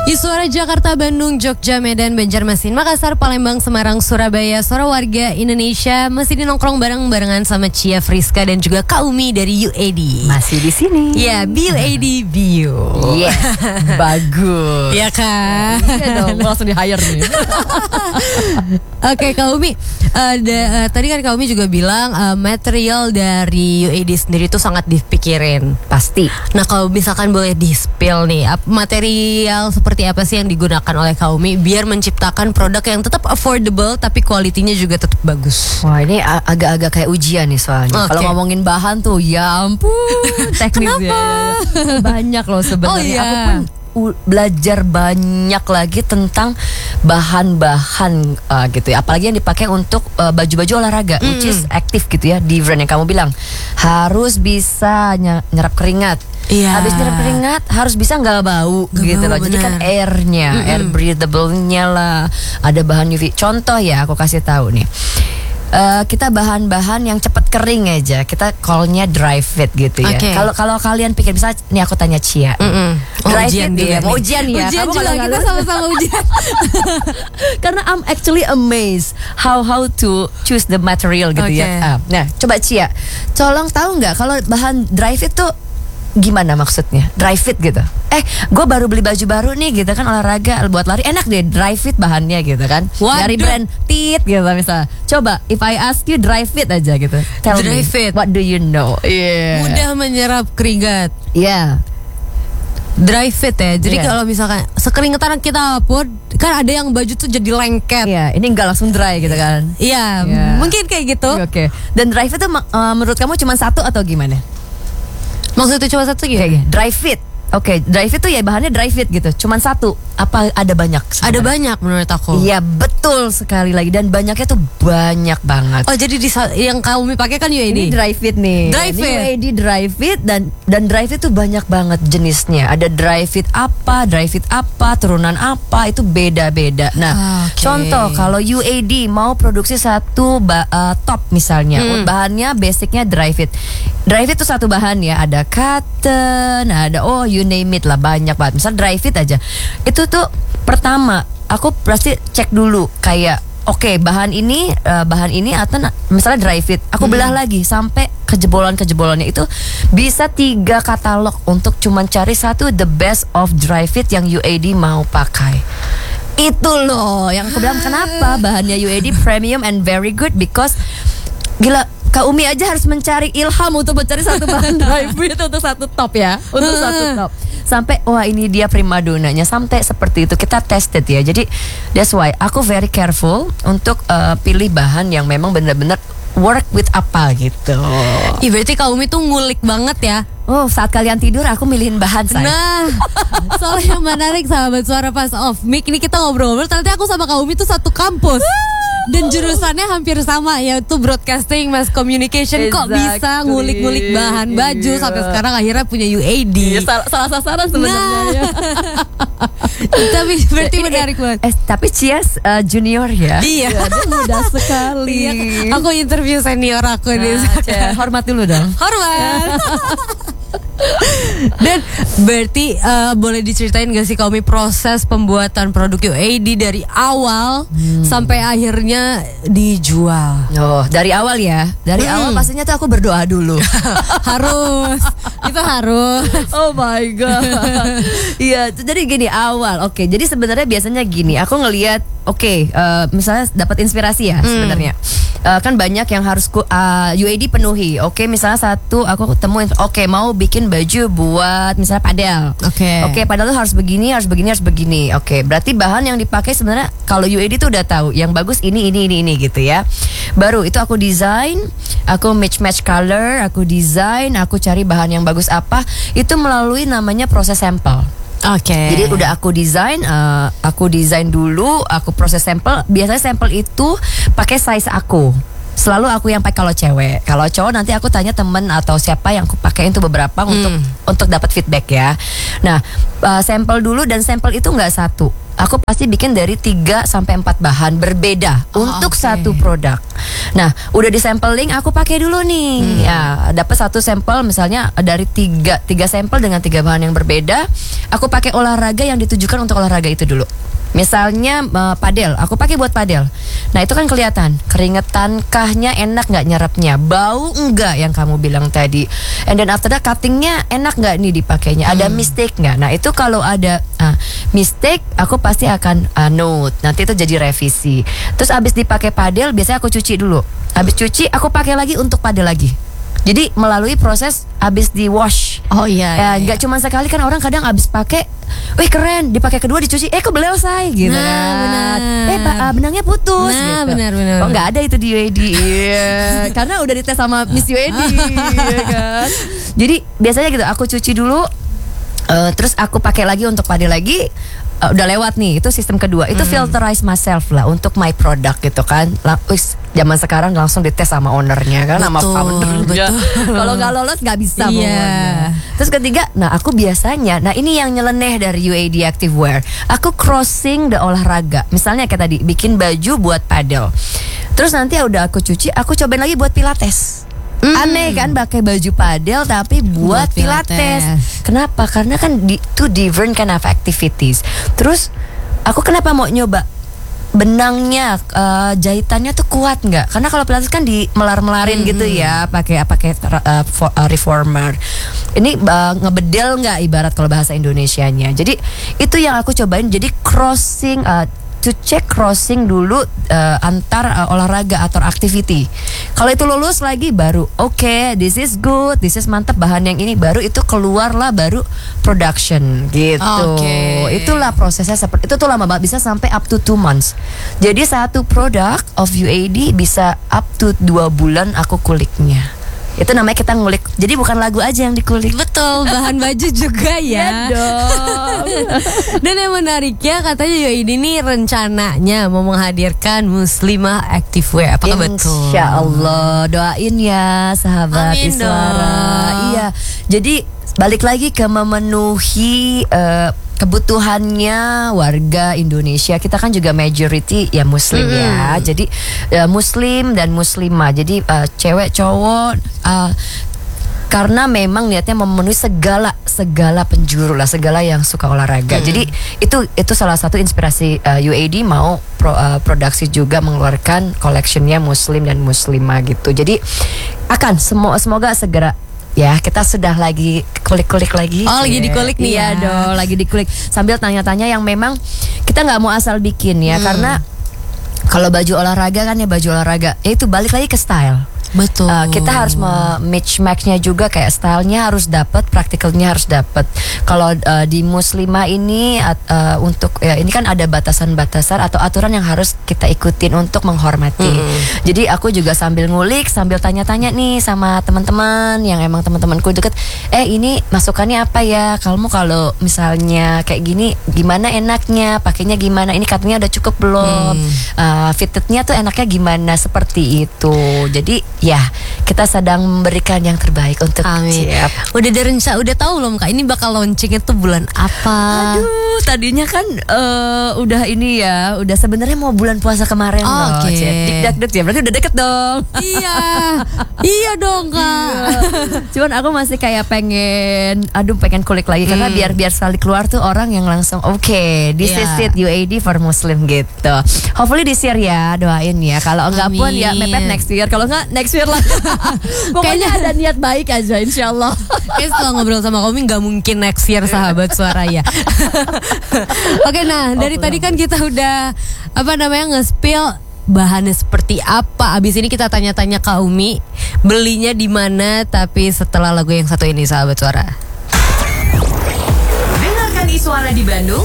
Suara Jakarta, Bandung, Jogja, Medan, Banjarmasin, Makassar, Palembang, Semarang, Surabaya. Suara warga Indonesia masih dinongkrong bareng-barengan sama Cia Friska dan juga Kaumi dari UAD. Masih di sini. Ya, UAD Bio. Yes, bagus. Ya kan? Iya dong, langsung di hire nih. Oke, Kaumi. Tadi kan Kaumi juga bilang material dari UAD sendiri itu sangat dipikirin. Pasti. Nah, kalau misalkan boleh di-spill nih, material seperti apa sih yang digunakan oleh Kaumi biar menciptakan produk yang tetap affordable tapi kualitinya juga tetap bagus? Wah, ini agak-agak kayak ujian nih soalnya. Okay. Kalau ngomongin bahan tuh, ya ampun, teknisnya banyak loh sebenarnya. Oh, iya. Aku pun belajar banyak lagi tentang bahan-bahan gitu ya. Apalagi yang dipakai untuk baju-baju olahraga, which is aktif gitu ya. Di brand yang kamu bilang harus bisa nyerap keringat. Iya. Habis nyerap keringat harus bisa nggak bau gitu loh. Jadi kan airnya, air breathable-nya lah. Ada bahan UV. Contoh ya, aku kasih tahu nih. Kita bahan-bahan yang cepat kering aja. Kita call-nya dry fit gitu ya. Kalau kalian pikir, misalnya nih aku tanya Cia. Dry fit dia mau ujian ya. Ujian Kamu juga, kita sama-sama ujian. Karena I'm actually amazed how to choose the material gitu ya. Nah, coba Cia, tolong tahu nggak kalau bahan dry fit tuh gimana maksudnya? Dry fit gitu. Gue baru beli baju baru nih gitu kan, olahraga buat lari, enak deh dry fit bahannya gitu kan. Dari brand Tit gitu misalnya. Coba if I ask you dry fit aja gitu. Tell dry me, fit. what do you know? Yeah. Mudah menyerap keringat. Yeah. Dry fit ya. Jadi kalau misalkan sekeringetan kita pun kan ada yang baju tuh jadi lengket. Iya, ini enggak langsung dry gitu kan. Iya, mungkin kayak gitu. Oke. Dan dry fit tuh menurut kamu cuma satu atau gimana? Maksudnya cuma satu gitu? Dry fit. Oke, dry fit tuh ya bahannya dry fit gitu. Cuman satu. Apa ada banyak sebenarnya? Ada banyak menurut aku. Iya, betul sekali lagi. Dan banyaknya tuh banyak banget. Oh, jadi yang kamu pakai kan UAD? Ini dry fit nih. Dry fit. Ini UAD dry fit dan dry fit tuh banyak banget jenisnya. Ada dry fit apa, turunan apa, itu beda-beda. Nah, contoh kalau UAD mau produksi satu top misalnya, bahannya basicnya dry fit. Dry fit tuh satu bahan ya, ada cotton, ada you name it lah, banyak banget. Misal dry fit aja, itu tuh pertama aku pasti cek dulu kayak bahan ini atau misalnya dry fit, aku belah lagi sampai kejebolannya itu bisa 3 katalog untuk cuman cari satu the best of dry fit yang UAD mau pakai. Itu loh yang aku bilang kenapa bahannya UAD premium and very good, because gila, Kak Umi aja harus mencari ilham untuk mencari satu bahan dry fit untuk satu top ya, untuk satu top. Sampai ini dia primadonanya, sampai seperti itu kita tested ya. Jadi that's why aku very careful untuk pilih bahan yang memang benar-benar work with apa gitu. Berarti Kak Umi tuh ngulik banget ya. Saat kalian tidur aku milihin bahan saya. Nah, soalnya yang menarik sahabat suara pas off mic ini kita ngobrol-ngobrol, ternyata aku sama Kak Umi tuh satu kampus. Dan jurusannya hampir sama, yaitu broadcasting, mass communication. Kok bisa ngulik-ngulik bahan baju sampai sekarang akhirnya punya UAD. Salah sasaran sebenarnya. Tapi berarti menarik banget. Tapi Cia junior ya. Iya. Dia muda sekali. Aku interview senior aku nih. Hormat dulu dong. Hormat. Dan berarti boleh diceritain gak sih Kaumi proses pembuatan produk UAD dari awal sampai akhirnya dijual? Dari awal ya. Dari awal pastinya tuh aku berdoa dulu. Harus. Itu harus. Oh my god. Iya, jadi gini awal. Jadi sebenarnya biasanya gini, aku ngelihat misalnya dapat inspirasi ya sebenarnya. Kan banyak yang harus UAD penuhi. Misalnya satu aku temuin mau bikin baju buat misalnya padel. Padel tuh harus begini. Berarti bahan yang dipakai sebenarnya kalau UAD tuh udah tahu yang bagus ini gitu ya. Baru itu aku desain, aku match color, aku desain, aku cari bahan yang bagus apa, itu melalui namanya proses sampel. Jadi udah aku desain dulu, aku proses sampel. Biasanya sampel itu pakai size aku. Selalu aku yang pakai kalau cewek. Kalau cowok nanti aku tanya temen atau siapa yang aku pakai itu beberapa untuk dapat feedback ya. Nah, sampel dulu, dan sampel itu nggak satu. aku pasti bikin dari 3 sampai 4 bahan berbeda untuk satu produk. Nah, udah di sampling aku pakai dulu nih. Ya, dapat satu sampel misalnya dari 3 sampel dengan 3 bahan yang berbeda. Aku pakai olahraga yang ditujukan untuk olahraga itu dulu. Misalnya padel, aku pakai buat padel. Nah itu kan kelihatan keringetan-kahnya enak nggak nyerapnya, bau enggak yang kamu bilang tadi. And then after that cuttingnya enak nggak nih dipakainya, ada mistake nggak? Nah itu kalau ada mistake, aku pasti akan note. Nanti itu jadi revisi. Terus abis dipakai padel, biasanya aku cuci dulu. Abis cuci, aku pakai lagi untuk padel lagi. Jadi melalui proses abis di wash. Oh iya. Ya nggak cuma sekali kan, orang kadang abis pakai, wih keren, dipakai kedua dicuci, kok belel say gitu. Nah, benar. Benangnya putus. Nah, gitu. benar. Oh nggak ada itu di UAD. Karena udah dites sama Miss UAD. Kan? Jadi biasanya gitu, aku cuci dulu, terus aku pakai lagi untuk padel lagi. Udah lewat nih, itu sistem kedua. Itu filterize myself lah untuk my product gitu kan. Zaman sekarang langsung dites sama ownernya kan, sama foundernya. Kalau nggak lolos nggak bisa. Terus ketiga, nah aku biasanya, nah ini yang nyeleneh dari UAD Activewear, aku crossing the olahraga. Misalnya kayak tadi bikin baju buat padel, terus nanti udah aku cuci, aku cobain lagi buat pilates. Aneh kan pakai baju padel tapi buat pilates. Kenapa? Karena kan two different kind of activities. Terus aku kenapa mau nyoba benangnya, jahitannya tuh kuat nggak? Karena kalau pilates kan di melar-melarin gitu ya, pakai reformer. Ini ngebedel nggak ibarat kalau bahasa Indonesianya. Jadi itu yang aku cobain. Jadi crossing, to check crossing dulu antar olahraga atau activity. Kalau itu lulus lagi baru oke, this is good, this is mantap, bahan yang ini baru itu keluarlah baru production gitu. Itulah prosesnya seperti itu, tuh lama banget, bisa sampai up to 2 months. Jadi satu produk of UAD bisa up to 2 bulan aku kuliknya. Itu namanya kita ngulik. Jadi bukan lagu aja yang dikulik. Betul, bahan baju juga ya. dong. Dan yang menariknya katanya ini nih rencananya mau menghadirkan Muslimah Activewear. Apakah betul? Insya Allah, doain ya sahabat Amin Iswara. dong. Iya. Jadi balik lagi ke memenuhi kebutuhannya warga Indonesia. Kita kan juga majority ya Muslim ya. Jadi Muslim dan Muslimah. Jadi cewek cowok, karena memang niatnya memenuhi segala penjuru lah, segala yang suka olahraga. Jadi itu salah satu inspirasi UAD mau produksi juga mengeluarkan collectionnya Muslim dan Muslimah gitu. Jadi akan semoga segera. Ya, kita sudah lagi kulik-kulik lagi. Oh, lagi dikulik nih ya. Iya dong, lagi dikulik. Sambil tanya-tanya yang memang kita nggak mau asal bikin ya. Karena kalau baju olahraga kan ya baju olahraga, ya itu balik lagi ke style. Betul. Kita harus match-nya juga, kayak stylenya harus dapat, praktikalnya harus dapat. Kalau di Muslimah ini untuk ya ini kan ada batasan-batasan atau aturan yang harus kita ikutin untuk menghormati. Jadi aku juga sambil ngulik, sambil tanya-tanya nih sama teman-teman yang emang teman-temanku deket. Ini masukannya apa ya? Kamu kalau misalnya kayak gini, gimana enaknya? Pakainya gimana? Ini katanya udah cukup belum? Fittednya tuh enaknya gimana? Seperti itu. Jadi ya, kita sedang memberikan yang terbaik untuk Siap. Udah tahu belum Kak, ini bakal launching itu bulan apa? Aduh, tadinya kan udah ini ya, udah sebenarnya mau bulan puasa kemarin loh. Dik-dak ya, berarti udah deket dong. Iya dong Kak. Cuman aku masih kayak pengen kulik lagi karena biar sekali keluar tuh orang yang langsung this is it, UAD for Muslim gitu. Hopefully this year ya, doain ya. Kalau enggak pun ya mepet next year. Kalau enggak next year lah. Pokoknya ada niat baik aja insyaallah. Kayak setelah ngobrol sama Komi nggak mungkin next year sahabat suara ya. Oke, nah dari tadi kan kita udah nge-spill bahannya seperti apa. Abis ini kita tanya-tanya Kak Umi belinya di mana, tapi setelah lagu yang satu ini sahabat suara. Dengarkan Iswara di Bandung